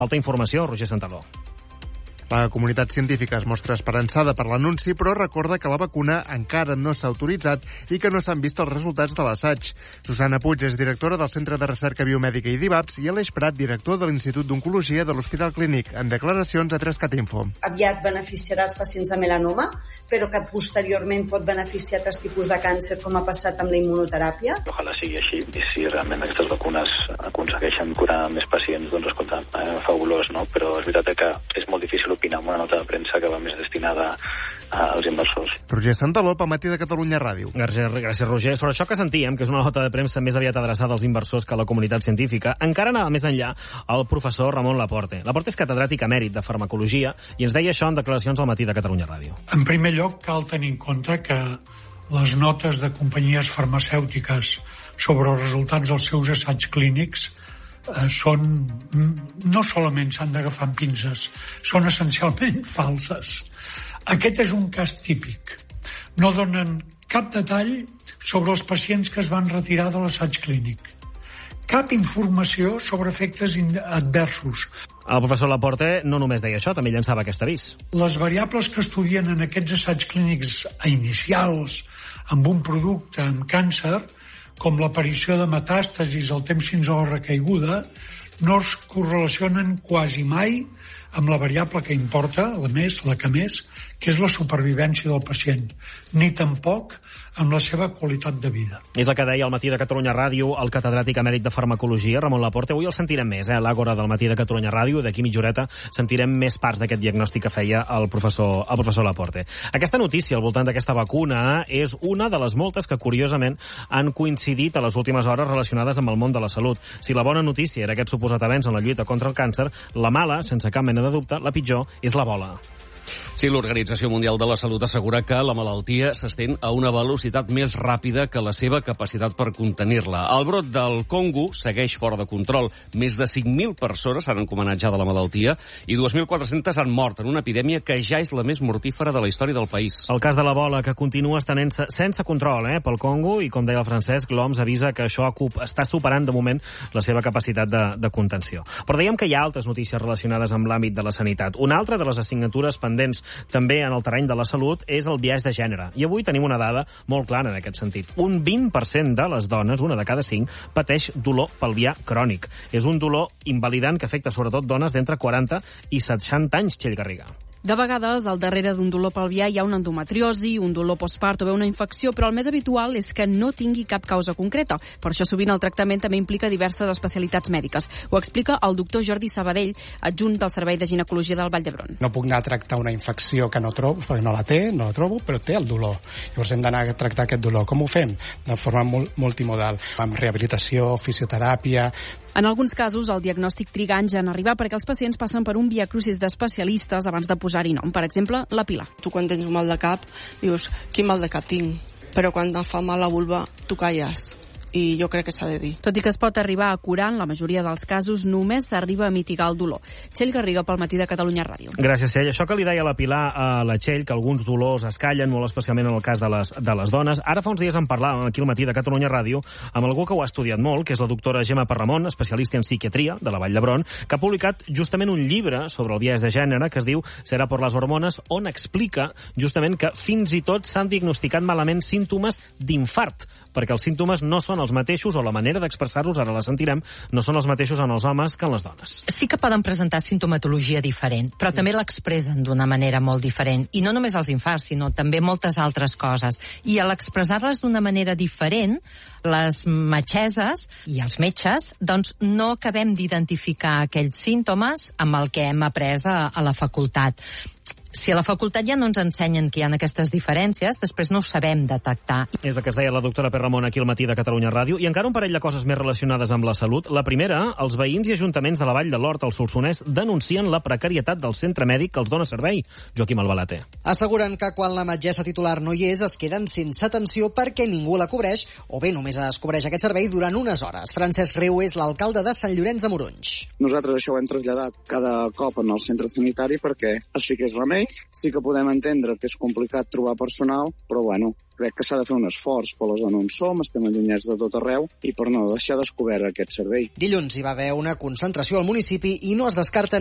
Alta informació, Roger Santaló. La comunitat científica es mostra esperançada per l'anunci, però recorda que la vacuna encara no s'ha autoritzat i que no s'han vist els resultats de l'assaig. Susana Puig és directora del Centre de Recerca Biomèdica i d'IVAPS i Aleix Prat, director de l'Institut d'Oncologia de l'Hospital Clínic, en declaracions a 3CAT Info. Aviat beneficiarà els pacients de melanoma, però que posteriorment pot beneficiar altres tipus de càncer, com ha passat amb la immunoteràpia. Ojalà sigui així, i si realment aquestes vacunes aconsegueixen curar més pacients, doncs escolta, fabulós, no? Però és veritat que és molt difícil opinar amb una nota de premsa que va més destinada als inversors. Roger Santaló, al Matí de Catalunya Ràdio. Gràcies, Roger. Sobre això que sentíem, que és una nota de premsa més aviat adreçada als inversors que a la comunitat científica, encara anava més enllà el professor Ramon Laporte. Laporte és catedràtic emèrit de farmacologia i ens deia això en declaracions al Matí de Catalunya Ràdio. En primer lloc, cal tenir en compte que les notes de companyies farmacèutiques sobre els resultats dels seus assaigs clínics no solament s'han d'agafar amb pinces, són essencialment falses. Aquest és un cas típic. No donen cap detall sobre els pacients que es van retirar de l'assaig clínic. Cap informació sobre efectes adversos. El professor Laporte no només deia això, també llançava aquest avís. Les variables que estudien en aquests assaigs clínics inicials amb un producte amb càncer, com l'aparició de metàstasis al temps fins a la recaiguda, no es correlacionen quasi mai amb la variable que importa, la que més, que és la supervivència del pacient, ni tampoc amb la seva qualitat de vida. És el que deia al Matí de Catalunya Ràdio el catedràtic emèrit de farmacologia, Ramon Laporte. Avui el sentirem més, a l'Àgora del Matí de Catalunya Ràdio. D'aquí mitja horeta sentirem més parts d'aquest diagnòstic que feia el professor Laporte. Aquesta notícia al voltant d'aquesta vacuna és una de les moltes que, curiosament, han coincidit a les últimes hores relacionades amb el món de la salut. Si la bona notícia era aquest suposat avenç en la lluita contra el càncer, la mala, sense cap mena de dubte, la pitjor, és la bola. Sí, l'Organització Mundial de la Salut assegura que la malaltia s'estén a una velocitat més ràpida que la seva capacitat per contenir-la. El brot del Congo segueix fora de control. Més de 5.000 persones s'han encomanat ja de la malaltia i 2.400 han mort en una epidèmia que ja és la més mortífera de la història del país. El cas de l'Ebola, que continua estenent-se sense control pel Congo, i com deia el Francesc, l'OMS avisa que això està superant de moment la seva capacitat de contenció. Però dèiem que hi ha altres notícies relacionades amb l'àmbit de la sanitat. Una altra de les assignatures pendents també en el terreny de la salut és el biaix de gènere. I avui tenim una dada molt clara en aquest sentit. Un 20% de les dones, una de cada 5, pateix dolor pelvià crònic. És un dolor invalidant que afecta sobretot dones d'entre 40 i 60 anys, Txell Garriga. De vegades, al darrere d'un dolor pelvià hi ha una endometriosi, un dolor postpart o bé una infecció, però el més habitual és que no tingui cap causa concreta. Per això sovint el tractament també implica diverses especialitats mèdiques. Ho explica el doctor Jordi Sabadell, adjunt del Servei de Ginecologia del Vall d'Hebron. No puc anar a tractar una infecció que no trobo, perquè no la trobo, però té el dolor. Llavors hem d'anar a tractar aquest dolor. Com ho fem? De forma multimodal, amb rehabilitació, fisioteràpia. En alguns casos, el diagnòstic triga anys en arribar perquè els pacients passen per un viacrucis d'especialistes abans de posar-hi nom. Per exemple, la Pilar. Tu quan tens un mal de cap, dius, quin mal de cap tinc? Però quan et fa mal la vulva, tu calles. I jo crec que s'ha de dir. Tot i que es pot arribar a curar, en la majoria dels casos només s'arriba a mitigar el dolor. Txell Garriga pel Matí de Catalunya Ràdio. Gràcies, Txell. Això que li deia la Pilar a la Txell, que alguns dolors es callen, molt especialment en el cas de les dones. Ara fa uns dies en parlàvem aquí al Matí de Catalunya Ràdio amb algú que ho ha estudiat molt, que és la doctora Gemma Parramon, especialista en psiquiatria de la Vall d'Hebron, que ha publicat justament un llibre sobre el biaix de gènere que es diu Serà por les hormones, on explica justament que fins i tot s'han diagnosticat malament símptomes d'infart, perquè els símptomes no són els mateixos, o la manera d'expressar-los, ara la sentirem, no són els mateixos en els homes que en les dones. Sí que poden presentar simptomatologia diferent, però també l'expressen d'una manera molt diferent. I no només els infarts, sinó també moltes altres coses. I a l'expressar-les d'una manera diferent, les metgesses i els metges, doncs no acabem d'identificar aquells símptomes amb el que hem après a la facultat. Si a la facultat ja no ens ensenyen que hi ha aquestes diferències, després no ho sabem detectar. És el que es deia la doctora Perramon aquí al Matí de Catalunya Ràdio. I encara un parell de coses més relacionades amb la salut. La primera, els veïns i ajuntaments de la Vall de l'Hort, al Solsonès, denuncien la precarietat del centre mèdic que els dona servei. Joaquim Albalater. Asseguren que quan la metgessa titular no hi és, es queden sense atenció perquè ningú la cobreix, o bé només es cobreix aquest servei durant unes hores. Francesc Riu és l'alcalde de Sant Llorenç de Morunys. Nosaltres això ho hem traslladat cada cop en el centre sanitari perquè així que és remei, sí que podem entendre que és complicat trobar personal, però bueno, crec que s'ha de fer un esforç per la zona on som, estem allunyats de tot arreu, i per no deixar descobert aquest servei. Dilluns hi va haver una concentració al municipi i no es descarten